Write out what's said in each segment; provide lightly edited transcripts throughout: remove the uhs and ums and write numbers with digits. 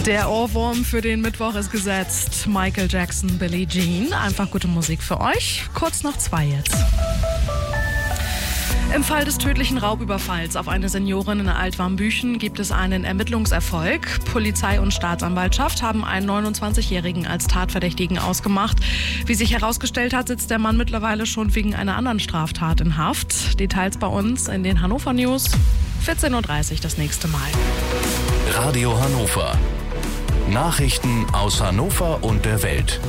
Der Ohrwurm für den Mittwoch ist gesetzt. Michael Jackson, Billie Jean. Einfach gute Musik für euch. Kurz nach 2 jetzt. Im Fall des tödlichen Raubüberfalls auf eine Seniorin in Altwarmbüchen gibt es einen Ermittlungserfolg. Polizei und Staatsanwaltschaft haben einen 29-Jährigen als Tatverdächtigen ausgemacht. Wie sich herausgestellt hat, sitzt der Mann mittlerweile schon wegen einer anderen Straftat in Haft. Details bei uns in den Hannover News. 14.30 Uhr das nächste Mal. Radio Hannover. Nachrichten aus Hannover und der Welt.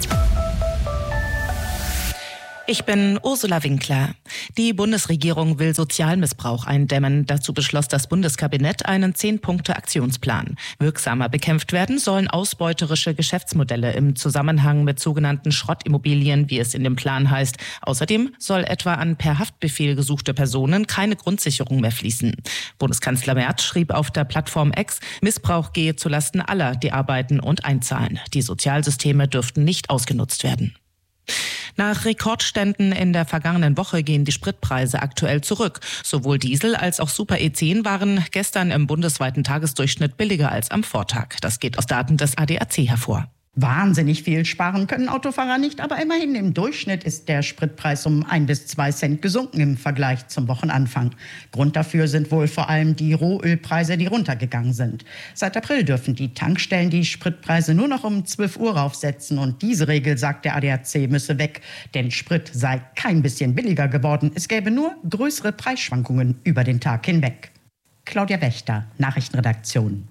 Ich bin Ursula Winkler. Die Bundesregierung will Sozialmissbrauch eindämmen. Dazu beschloss das Bundeskabinett einen 10-Punkte-Aktionsplan. Wirksamer bekämpft werden sollen ausbeuterische Geschäftsmodelle im Zusammenhang mit sogenannten Schrottimmobilien, wie es in dem Plan heißt. Außerdem soll etwa an per Haftbefehl gesuchte Personen keine Grundsicherung mehr fließen. Bundeskanzler Merz schrieb auf der Plattform X, Missbrauch gehe zulasten aller, die arbeiten und einzahlen. Die Sozialsysteme dürften nicht ausgenutzt werden. Nach Rekordständen in der vergangenen Woche gehen die Spritpreise aktuell zurück. Sowohl Diesel als auch Super E10 waren gestern im bundesweiten Tagesdurchschnitt billiger als am Vortag. Das geht aus Daten des ADAC hervor. Wahnsinnig viel sparen können Autofahrer nicht, aber immerhin im Durchschnitt ist der Spritpreis um 1 bis 2 Cent gesunken im Vergleich zum Wochenanfang. Grund dafür sind wohl vor allem die Rohölpreise, die runtergegangen sind. Seit April dürfen die Tankstellen die Spritpreise nur noch um 12 Uhr raufsetzen und diese Regel, sagt der ADAC, müsse weg, denn Sprit sei kein bisschen billiger geworden. Es gäbe nur größere Preisschwankungen über den Tag hinweg. Claudia Wächter, Nachrichtenredaktion.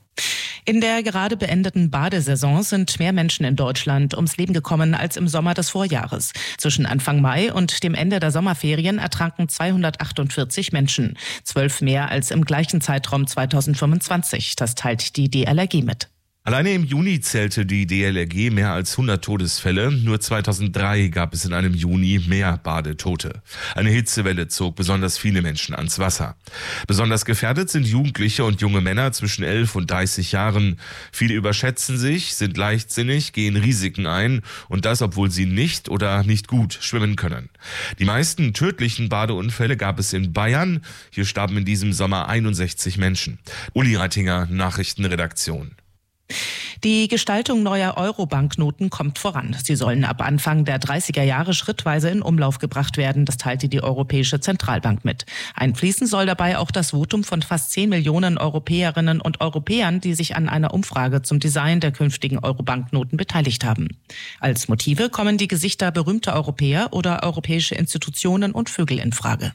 In der gerade beendeten Badesaison sind mehr Menschen in Deutschland ums Leben gekommen als im Sommer des Vorjahres. Zwischen Anfang Mai und dem Ende der Sommerferien ertranken 248 Menschen. 12 mehr als im gleichen Zeitraum 2025. Das teilt die DLRG mit. Alleine im Juni zählte die DLRG mehr als 100 Todesfälle. Nur 2003 gab es in einem Juni mehr Badetote. Eine Hitzewelle zog besonders viele Menschen ans Wasser. Besonders gefährdet sind Jugendliche und junge Männer zwischen 11 und 30 Jahren. Viele überschätzen sich, sind leichtsinnig, gehen Risiken ein und das, obwohl sie nicht oder nicht gut schwimmen können. Die meisten tödlichen Badeunfälle gab es in Bayern. Hier starben in diesem Sommer 61 Menschen. Uli Reitinger, Nachrichtenredaktion. Die Gestaltung neuer Euro-Banknoten kommt voran. Sie sollen ab Anfang der 30er Jahre schrittweise in Umlauf gebracht werden. Das teilte die Europäische Zentralbank mit. Einfließen soll dabei auch das Votum von fast 10 Millionen Europäerinnen und Europäern, die sich an einer Umfrage zum Design der künftigen Euro-Banknoten beteiligt haben. Als Motive kommen die Gesichter berühmter Europäer oder europäische Institutionen und Vögel in Frage.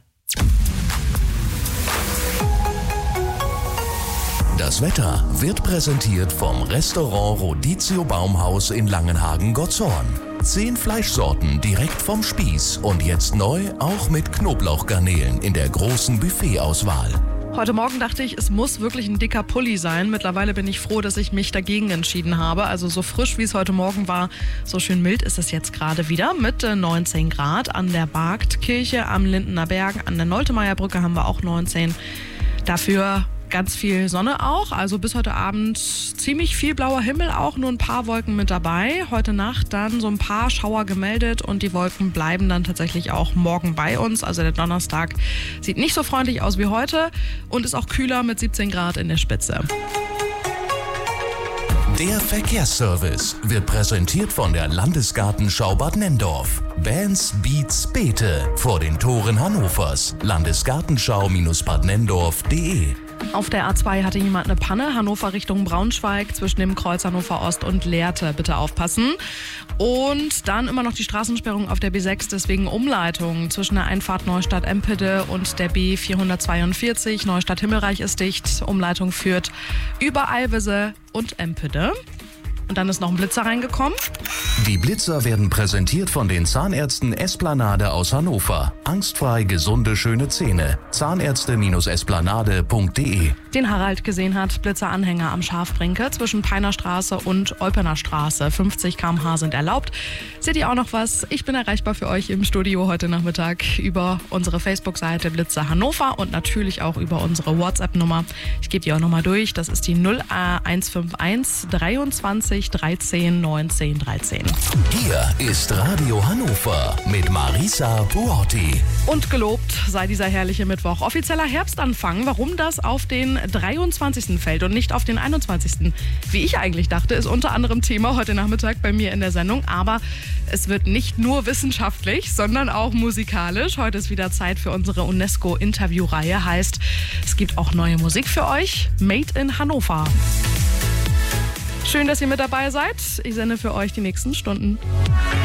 Das Wetter wird präsentiert vom Restaurant Rodizio Baumhaus in Langenhagen-Gottshorn. 10 Fleischsorten direkt vom Spieß und jetzt neu auch mit Knoblauchgarnelen in der großen Buffetauswahl. Heute Morgen dachte ich, es muss wirklich ein dicker Pulli sein. Mittlerweile bin ich froh, dass ich mich dagegen entschieden habe. Also so frisch, wie es heute Morgen war, so schön mild ist es jetzt gerade wieder mit 19 Grad. An der Bargtkirche, am Lindener Berg, an der Noltemeierbrücke haben wir auch 19. Dafür ganz viel Sonne auch, also bis heute Abend ziemlich viel blauer Himmel auch, nur ein paar Wolken mit dabei. Heute Nacht dann so ein paar Schauer gemeldet und die Wolken bleiben dann tatsächlich auch morgen bei uns. Also der Donnerstag sieht nicht so freundlich aus wie heute und ist auch kühler mit 17 Grad in der Spitze. Der Verkehrsservice wird präsentiert von der Landesgartenschau Bad Nenndorf. Bands, Beats, Beete vor den Toren Hannovers. Landesgartenschau-badnendorf.de. Auf der A2 hatte jemand eine Panne. Hannover Richtung Braunschweig zwischen dem Kreuz Hannover Ost und Lehrte. Bitte aufpassen. Und dann immer noch die Straßensperrung auf der B6, deswegen Umleitung zwischen der Einfahrt Neustadt-Empede und der B442. Neustadt-Himmelreich ist dicht. Umleitung führt über Alvese und Empede. Und dann ist noch ein Blitzer reingekommen. Die Blitzer werden präsentiert von den Zahnärzten Esplanade aus Hannover. Angstfrei gesunde, schöne Zähne. Zahnärzte-esplanade.de. Den Harald gesehen hat, Blitzeranhänger am Schafbrinke zwischen Peiner Straße und Eupener Straße. 50 km/h sind erlaubt. Seht ihr auch noch was? Ich bin erreichbar für euch im Studio heute Nachmittag über unsere Facebook-Seite Blitzer Hannover und natürlich auch über unsere WhatsApp-Nummer. Ich gebe die auch nochmal durch. Das ist die 0151 23 13 19 13. Hier ist Radio Hannover mit Marisa Buotti. Und gelobt sei dieser herrliche Mittwoch. Offizieller Herbstanfang. Warum das auf den 23. fällt und nicht auf den 21. Wie ich eigentlich dachte, ist unter anderem Thema heute Nachmittag bei mir in der Sendung. Aber es wird nicht nur wissenschaftlich, sondern auch musikalisch. Heute ist wieder Zeit für unsere UNESCO-Interviewreihe. Heißt, es gibt auch neue Musik für euch. Made in Hannover. Schön, dass ihr mit dabei seid. Ich sende für euch die nächsten Stunden.